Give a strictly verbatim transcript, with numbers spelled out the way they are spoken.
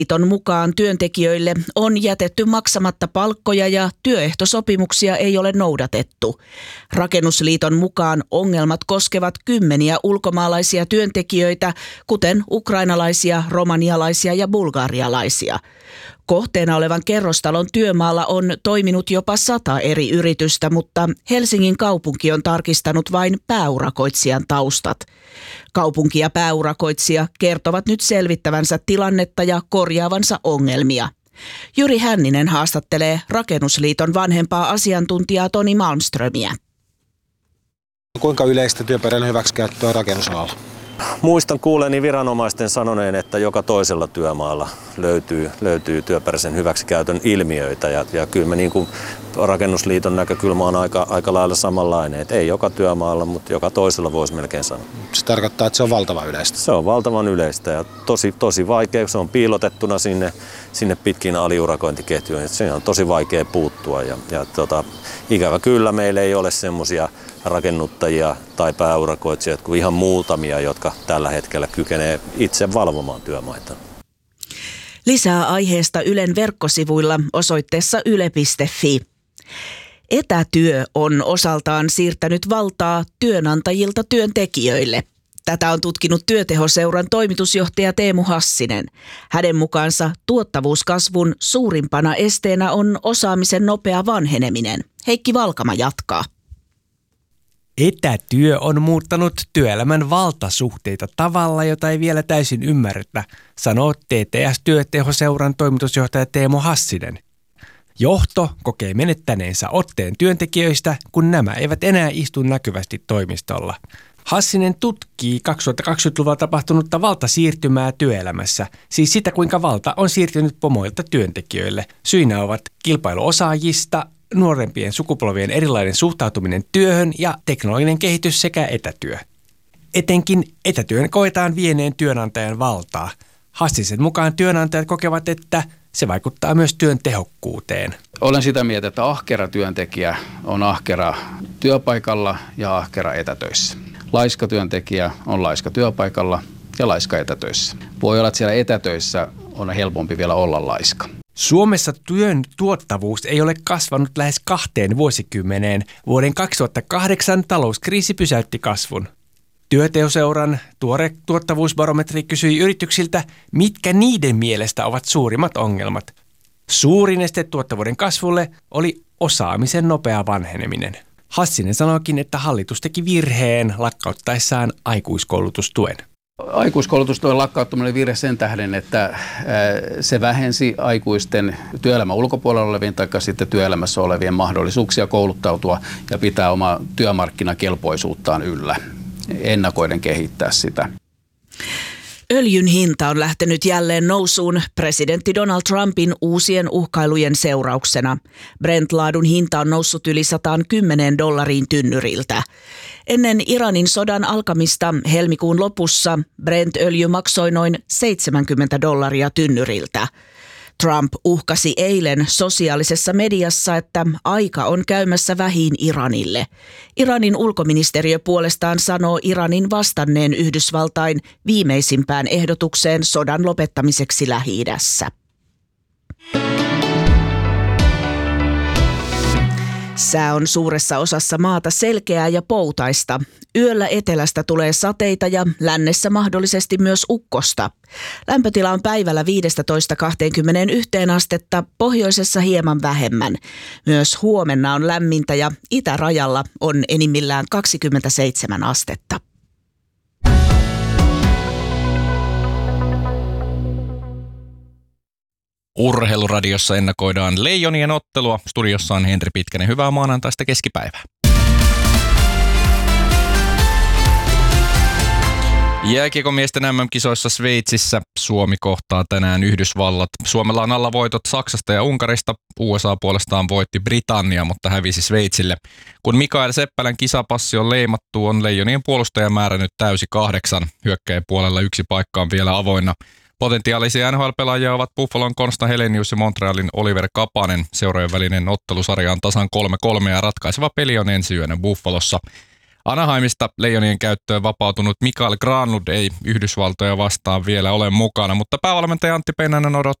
Liiton mukaan työntekijöille on jätetty maksamatta palkkoja ja työehtosopimuksia ei ole noudatettu. Rakennusliiton mukaan ongelmat koskevat kymmeniä ulkomaalaisia työntekijöitä, kuten ukrainalaisia, romanialaisia ja bulgarialaisia. Kohteena olevan kerrostalon työmaalla on toiminut jopa sata eri yritystä, mutta Helsingin kaupunki on tarkistanut vain pääurakoitsijan taustat. Kaupunki ja pääurakoitsija kertovat nyt selvittävänsä tilannetta ja korjaavansa ongelmia. Jyri Hänninen haastattelee Rakennusliiton vanhempaa asiantuntijaa Toni Malmströmiä. Kuinka yleistä työperäinen hyväksikäyttö on rakennusalalla? Muistan kuuleeni viranomaisten sanoneen, että joka toisella työmaalla löytyy, löytyy työperäisen hyväksikäytön ilmiöitä. Ja, ja kyllä me niin kuin Rakennusliiton näkökulma on aika, aika lailla samanlainen. Että ei joka työmaalla, mutta joka toisella voisi melkein sanoa. Se tarkoittaa, että se on valtavan yleistä. Se on valtavan yleistä ja tosi, tosi vaikea. Se on piilotettuna sinne, sinne pitkin aliurakointiketjuihin. Se on tosi vaikea puuttua. Ja, ja tota, ikävä kyllä meillä ei ole semmoisia rakennuttajia tai pääurakoitsijoita kuin ihan muutamia, jotka tällä hetkellä kykenee itse valvomaan työmaita. Lisää aiheesta Ylen verkkosivuilla osoitteessa yle piste fi. Etätyö on osaltaan siirtänyt valtaa työnantajilta työntekijöille. Tätä on tutkinut Työtehoseuran toimitusjohtaja Teemu Hassinen. Hänen mukaansa tuottavuuskasvun suurimpana esteenä on osaamisen nopea vanheneminen. Heikki Valkama jatkaa. Etätyö on muuttanut työelämän valtasuhteita tavalla, jota ei vielä täysin ymmärretä, sanoo T T S-Työtehoseuran toimitusjohtaja Teemu Hassinen. Johto kokee menettäneensä otteen työntekijöistä, kun nämä eivät enää istu näkyvästi toimistolla. Hassinen tutkii kaksituhattakaksikymmentäluvulla tapahtunutta valtasiirtymää työelämässä, siis sitä kuinka valta on siirtynyt pomoilta työntekijöille. Syinä ovat kilpailu osaajista, nuorempien sukupolvien erilainen suhtautuminen työhön ja teknologinen kehitys sekä etätyö. Etenkin etätyön koetaan vieneen työnantajan valtaa. Hassisen mukaan työnantajat kokevat, että se vaikuttaa myös työn tehokkuuteen. Olen sitä mieltä, että ahkera työntekijä on ahkera työpaikalla ja ahkera etätöissä. Laiska työntekijä on laiska työpaikalla ja laiska etätöissä. Voi olla, että siellä etätöissä on helpompi vielä olla laiska. Suomessa työn tuottavuus ei ole kasvanut lähes kahteen vuosikymmeneen. Vuoden kaksituhattakahdeksan talouskriisi pysäytti kasvun. Työtehoseuran tuore tuottavuusbarometri kysyi yrityksiltä, mitkä niiden mielestä ovat suurimmat ongelmat. Suurin este tuottavuuden kasvulle oli osaamisen nopea vanheneminen. Hassinen sanoikin, että hallitus teki virheen lakkauttaessaan aikuiskoulutustuen. Aikuiskoulutustuen lakkauttaminen oli virhe sen tähden, että se vähensi aikuisten työelämän ulkopuolella olevien tai sitten työelämässä olevien mahdollisuuksia kouluttautua ja pitää omaa työmarkkinakelpoisuuttaan yllä, ennakoiden kehittää sitä. Öljyn hinta on lähtenyt jälleen nousuun presidentti Donald Trumpin uusien uhkailujen seurauksena. Brent-laadun hinta on noussut yli sata kymmenen dollariin tynnyriltä. Ennen Iranin sodan alkamista helmikuun lopussa Brent-öljy maksoi noin seitsemänkymmentä dollaria tynnyriltä. Trump uhkasi eilen sosiaalisessa mediassa, että aika on käymässä vähiin Iranille. Iranin ulkoministeriö puolestaan sanoo Iranin vastanneen Yhdysvaltain viimeisimpään ehdotukseen sodan lopettamiseksi Lähi-idässä. Sää on suuressa osassa maata selkeää ja poutaista. Yöllä etelästä tulee sateita ja lännessä mahdollisesti myös ukkosta. Lämpötila on päivällä viisitoista kaksikymmentäyksi astetta, pohjoisessa hieman vähemmän. Myös huomenna on lämmintä ja itärajalla on enimmillään kaksikymmentäseitsemän astetta. Urheiluradiossa ennakoidaan Leijonien ottelua. Studiossa on Henri Pitkänen. Hyvää maanantaista keskipäivää. Jääkiekomiesten äm äm-kisoissa Sveitsissä Suomi kohtaa tänään Yhdysvallat. Suomella on alla voitot Saksasta ja Unkarista. U S A puolestaan voitti Britannia, mutta hävisi Sveitsille. Kun Mikael Seppälän kisapassi on leimattu, on Leijonien puolustajamäärä nyt täysi kahdeksan. Hyökkäjäpuolella yksi paikka on vielä avoinna. Potentiaalisia N H L-pelaajia ovat Buffalon Konsta Helenius ja Montrealin Oliver Kapanen. Seurojen välinen ottelusarja on tasan kolme kolme ja ratkaiseva peli on ensi yönä Buffalossa. Anaheimista Leijonien käyttöön vapautunut Mikael Granlund ei Yhdysvaltoja vastaan vielä ole mukana, mutta päävalmentaja Antti Pennanen odottaa